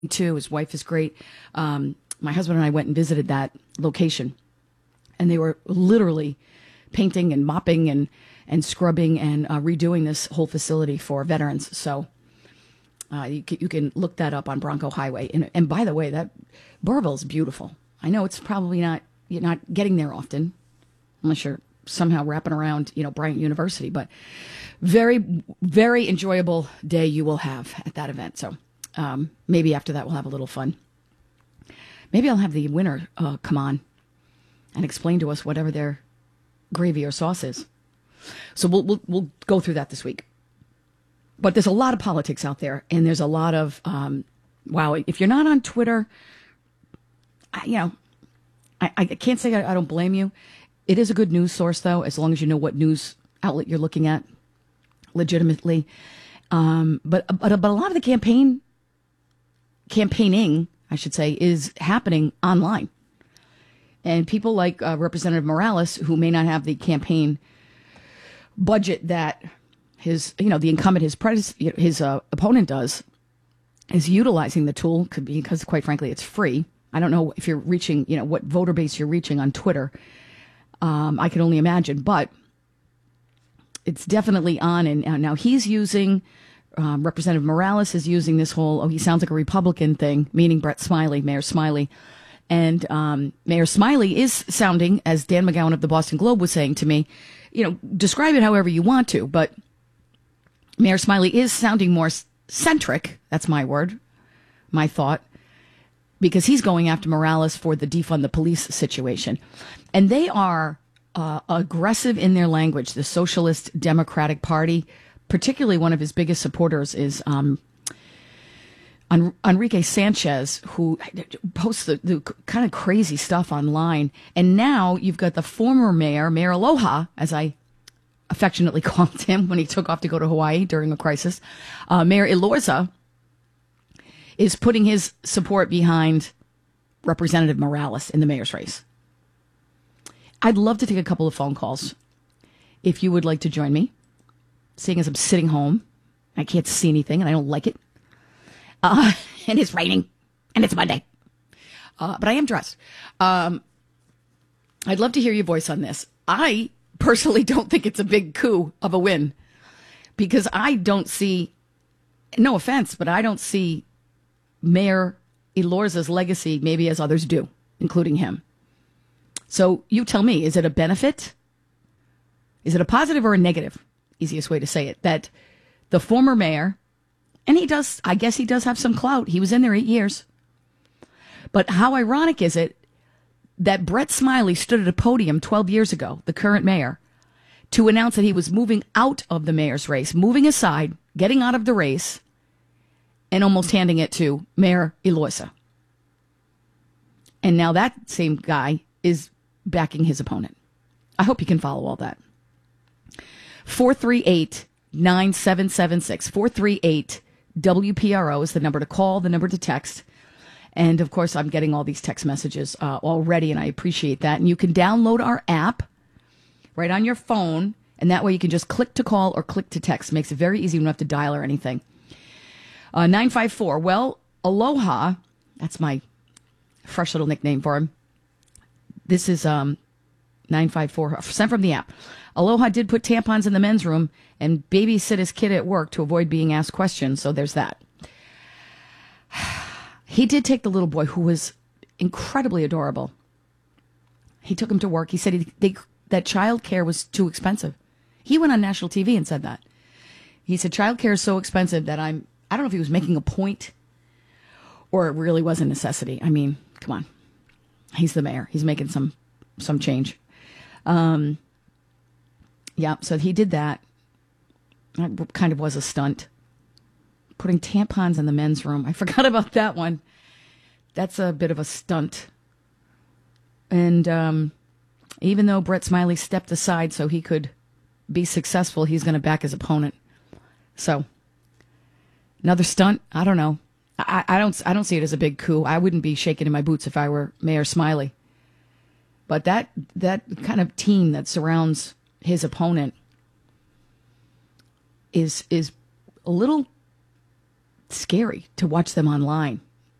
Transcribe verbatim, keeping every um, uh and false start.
too. His wife is great. Um, my husband and I went and visited that location, and they were literally painting and mopping and, and scrubbing and uh, redoing this whole facility for veterans. So uh, you, can, you can look that up on Bronco Highway. And, and by the way, that Burrillville is beautiful. I know it's probably not, you're not getting there often, unless you're somehow wrapping around, you know, Bryant University, but very, very enjoyable day you will have at that event. So um, maybe after that we'll have a little fun. Maybe I'll have the winner uh, come on and explain to us whatever their gravy or sauce is. So we'll, we'll, we'll go through that this week. But there's a lot of politics out there, and there's a lot of, um, wow, if you're not on Twitter, I, you know, I, I can't say I, I don't blame you. It is a good news source, though, as long as you know what news outlet you're looking at legitimately. Um, but, but, but a lot of the campaign, campaigning, I should say, is happening online. And people like uh, Representative Morales, who may not have the campaign budget that his, you know, the incumbent, his predecessor, his uh, opponent does, is utilizing the tool, could be because, quite frankly, it's free. I don't know if you're reaching, you know, what voter base you're reaching on Twitter. Um, I can only imagine, but it's definitely on. And uh, now he's using, um, Representative Morales is using this whole, oh, he sounds like a Republican thing, meaning Brett Smiley, Mayor Smiley. And um, Mayor Smiley is sounding, as Dan McGowan of the Boston Globe was saying to me, you know, describe it however you want to, but Mayor Smiley is sounding more centric. That's my word, my thought, because he's going after Morales for the defund the police situation. And they are uh, aggressive in their language. The Socialist Democratic Party, particularly one of his biggest supporters is um, En- Enrique Sanchez, who posts the, the kind of crazy stuff online. And now you've got the former mayor, Mayor Aloha, as I affectionately called him when he took off to go to Hawaii during a crisis. Uh, Mayor Elorza is putting his support behind Representative Morales in the mayor's race. I'd love to take a couple of phone calls if you would like to join me, seeing as I'm sitting home. I can't see anything and I don't like it. Uh, and it's raining and it's Monday. Uh, but I am dressed. Um, I'd love to hear your voice on this. I personally don't think it's a big coup of a win because I don't see, no offense, but I don't see Mayor Elorza's legacy maybe as others do, including him. So you tell me, is it a benefit? Is it a positive or a negative? Easiest way to say it, that the former mayor, and he does, I guess he does have some clout. He was in there eight years. But how ironic is it that Brett Smiley stood at a podium twelve years ago, the current mayor, to announce that he was moving out of the mayor's race, moving aside, getting out of the race, and almost handing it to Mayor Elorza. And now that same guy is backing his opponent. I hope you can follow all that. four three eight, nine seven seven six. four three eight W P R O is the number to call, the number to text. And, of course, I'm getting all these text messages uh, already, and I appreciate that. And you can download our app right on your phone, and that way you can just click to call or click to text. It makes it very easy. You don't have to dial or anything. Uh, nine five four, well, Aloha, that's my fresh little nickname for him. This is um, nine five four, sent from the app. Aloha did put tampons in the men's room and babysit his kid at work to avoid being asked questions, so there's that. He did take the little boy, who was incredibly adorable. He took him to work. He said he, they, that child care was too expensive. He went on national T V and said that. He said child care is so expensive that I'm, I don't know if he was making a point or it really was a necessity. I mean, come on. He's the mayor. He's making some some change. Um, yeah, so he did that. That kind of was a stunt. Putting tampons in the men's room. I forgot about that one. That's a bit of a stunt. And um, even though Brett Smiley stepped aside so he could be successful, he's going to back his opponent. So, another stunt? I don't know. I, I don't I don't see it as a big coup. I wouldn't be shaking in my boots if I were Mayor Smiley. But that that kind of team that surrounds his opponent is is a little scary to watch them online.